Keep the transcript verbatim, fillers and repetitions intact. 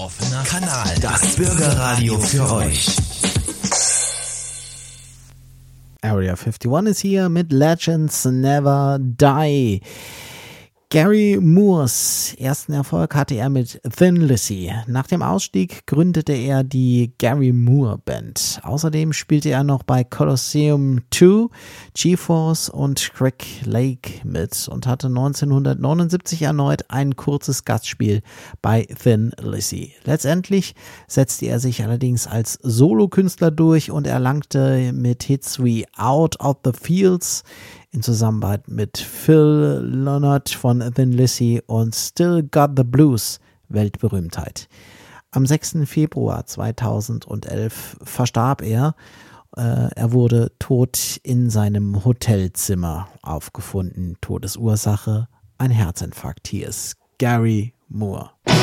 offener Kanal. Das Bürgerradio für euch. Area einundfünfzig ist hier mit Legends Never Die. Gary Moores ersten Erfolg hatte er mit Thin Lizzy. Nach dem Ausstieg gründete er die Gary Moore Band. Außerdem spielte er noch bei Colosseum zwei, G-Force und Craig Lake mit und hatte neunzehnhundertneunundsiebzig erneut ein kurzes Gastspiel bei Thin Lizzy. Letztendlich setzte er sich allerdings als Solokünstler durch und erlangte mit Hits wie Out of the Fields in Zusammenarbeit mit Phil Lynott von Thin Lizzy und Still Got the Blues Weltberühmtheit. Am sechsten Februar zweitausendelf verstarb er. Äh, er wurde tot in seinem Hotelzimmer aufgefunden. Todesursache ein Herzinfarkt. Hier ist Gary Moore.